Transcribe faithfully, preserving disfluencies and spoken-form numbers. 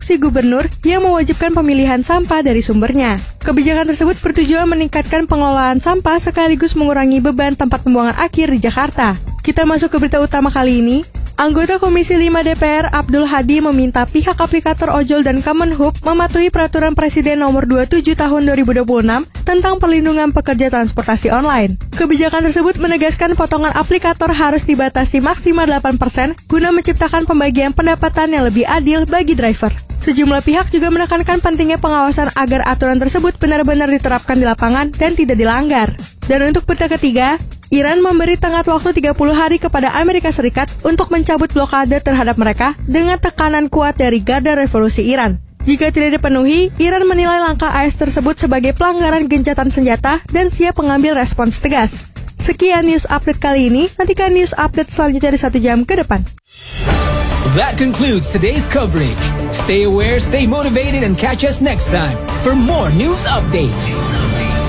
instruksi gubernur yang mewajibkan pemilihan sampah dari sumbernya. Kebijakan tersebut bertujuan meningkatkan pengelolaan sampah sekaligus mengurangi beban tempat pembuangan akhir di Jakarta. Kita masuk ke berita utama kali ini. Anggota Komisi lima D P R Abdul Hadi meminta pihak aplikator ojol dan Kemenhub mematuhi Peraturan Presiden Nomor dua puluh tujuh Tahun dua ribu dua puluh enam tentang perlindungan pekerja transportasi online. Kebijakan tersebut menegaskan potongan aplikator harus dibatasi maksimal delapan persen guna menciptakan pembagian pendapatan yang lebih adil bagi driver. Sejumlah pihak juga menekankan pentingnya pengawasan agar aturan tersebut benar-benar diterapkan di lapangan dan tidak dilanggar. Dan untuk berita ketiga, Iran memberi tenggat waktu tiga puluh hari kepada Amerika Serikat untuk mencabut blokade terhadap mereka dengan tekanan kuat dari Garda Revolusi Iran. Jika tidak dipenuhi, Iran menilai langkah A S tersebut sebagai pelanggaran gencatan senjata dan siap mengambil respons tegas. Sekian news update kali ini, nantikan news update selanjutnya di satu jam ke depan. That concludes today's coverage. Stay aware, stay motivated, and catch us next time for more news updates.